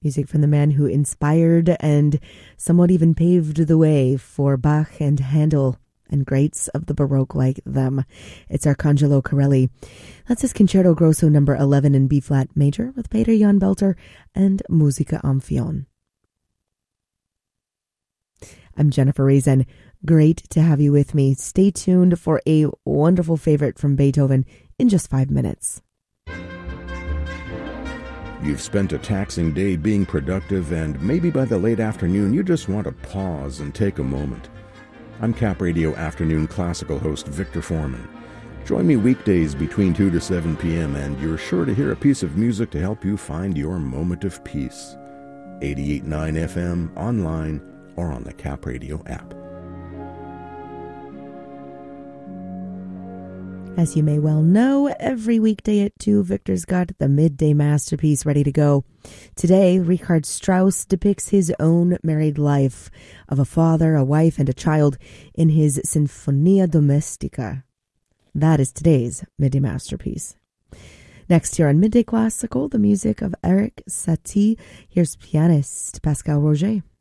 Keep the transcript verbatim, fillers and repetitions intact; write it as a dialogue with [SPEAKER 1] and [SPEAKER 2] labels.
[SPEAKER 1] Music from the man who inspired and somewhat even paved the way for Bach and Handel and greats of the Baroque like them. It's Arcangelo Corelli. That's his Concerto Grosso number eleven in B-flat major with Peter Jan Belter and Musica Amphion. I'm Jennifer Reason. Great to have you with me. Stay tuned for a wonderful favorite from Beethoven in just five minutes.
[SPEAKER 2] You've spent a taxing day being productive, and maybe by the late afternoon you just want to pause and take a moment. I'm Cap Radio Afternoon Classical host Victor Foreman. Join me weekdays between two to seven p.m. and you're sure to hear a piece of music to help you find your moment of peace. eighty-eight point nine F M, online, or on the Cap Radio app.
[SPEAKER 1] As you may well know, every weekday at two, Victor's got the midday masterpiece ready to go. Today, Richard Strauss depicts his own married life of a father, a wife, and a child in his Sinfonia Domestica. That is today's midday masterpiece. Next here on Midday Classical, the music of Erik Satie. Here's pianist Pascal Roger.